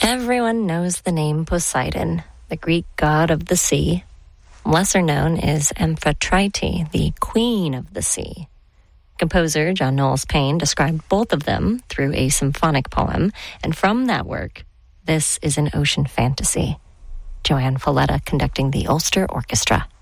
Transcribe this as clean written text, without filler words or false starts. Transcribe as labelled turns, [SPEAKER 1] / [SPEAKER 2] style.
[SPEAKER 1] Everyone knows the name Poseidon, the Greek god of the sea. Lesser known is Amphitrite, the queen of the sea. Composer John Knowles Paine described both of them through a symphonic poem, and from that work, this is an ocean fantasy. Joanne Folletta conducting the Ulster Orchestra.